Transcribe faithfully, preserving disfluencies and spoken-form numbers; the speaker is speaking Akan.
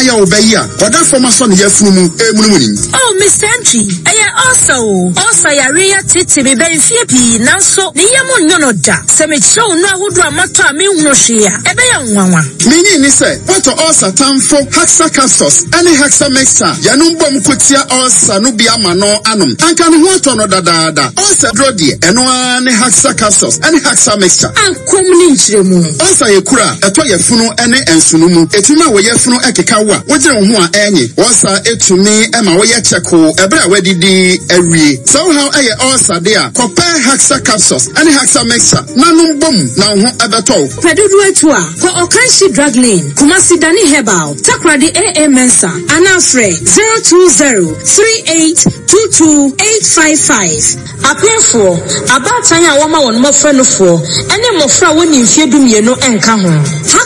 ya obeya oda forma so ne yafunu mu emunumuni. Oh Mister Entry eye also also yaria titi be benfie pi nanso ne yemu nyono da se me show no ahodo amato a me hunu hwea ebe ya nwanwa. Mini ni se what also tamfo Haxa Castors any Haxa mixture yanum bom kotia also no bia ma no anum anka ne ho ato no dadaada also drodi eno ne Haxa Castors any Haxa mixture ankom ni nchiremu also yekura eto yefunu ene ensunu mu etima wo yefunu ekeka wa wogire ho a enye also etumi ema wo ye cheko ebra wadidi awie somehow aye also there compare Haxa Castors any Haxa mixture nanum bom na ho abeto pedudu etu a ko Okanshi Drug Lane Kumasi Dani Herbal Takradi A A Mensa Anafre zero two zero three eight two two eight five five. Apefo abatan ya woma won mo frɛ no fo ene mo fra woni mfie du mienu enka ho.